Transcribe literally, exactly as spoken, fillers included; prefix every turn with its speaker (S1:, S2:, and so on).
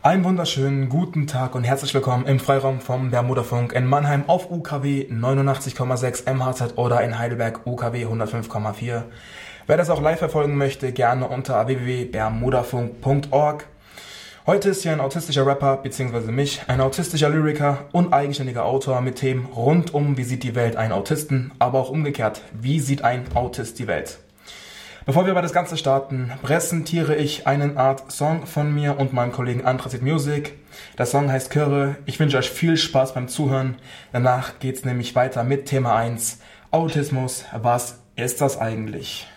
S1: Einen wunderschönen guten Tag und herzlich willkommen im Freiraum vom Bermudafunk in Mannheim auf U K W neunundachtzig Komma sechs M H Z oder in Heidelberg U K W hundertfünf Komma vier. Wer das auch live verfolgen möchte, gerne unter w w w punkt bermudafunk punkt org. Heute ist hier ein autistischer Rapper bzw. mich, ein autistischer Lyriker und eigenständiger Autor mit Themen rund um wie sieht die Welt einen Autisten, aber auch umgekehrt, wie sieht ein Autist die Welt. Bevor wir aber das Ganze starten, präsentiere ich einen Art Song von mir und meinem Kollegen Anthrazit Music. Der Song heißt Körre. Ich wünsche euch viel Spaß beim Zuhören. Danach geht's nämlich weiter mit Thema eins. Autismus, was ist das eigentlich?